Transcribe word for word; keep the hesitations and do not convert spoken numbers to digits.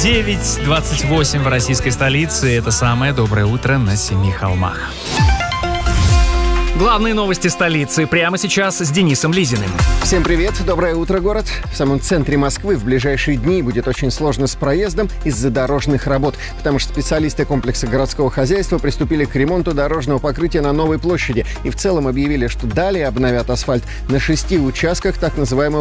девять двадцать восемь в российской столице. Это самое доброе утро на Семи холмах. Главные новости столицы прямо сейчас с Денисом Лизиным. Всем привет, доброе утро, город. В самом центре Москвы в ближайшие дни будет очень сложно с проездом из-за дорожных работ, потому что специалисты комплекса городского хозяйства приступили к ремонту дорожного покрытия на Новой площади и в целом объявили, что далее обновят асфальт на шести участках так называемого